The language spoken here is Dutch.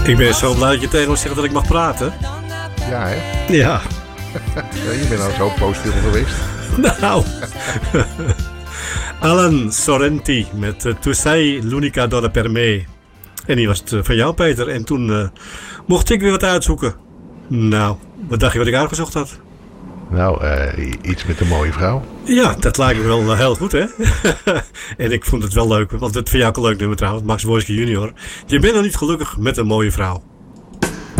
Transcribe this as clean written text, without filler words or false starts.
Ik ben zo blij dat je tegen me zegt dat ik mag praten. Ja, hè? Ja. Ja, je bent al zo positief geweest. Nou. Alan Sorrenti met Tu sei l'unica donna per me. En die was het van jou, Peter. En toen mocht ik weer wat uitzoeken. Nou, wat dacht je wat ik uitgezocht had? Nou, iets met een mooie vrouw. Ja, dat lijkt me wel heel goed, hè? En ik vond het wel leuk, want het vind jij ook een leuk nummer trouwens. Max Wojcicki junior. Je bent nog niet gelukkig met een mooie vrouw.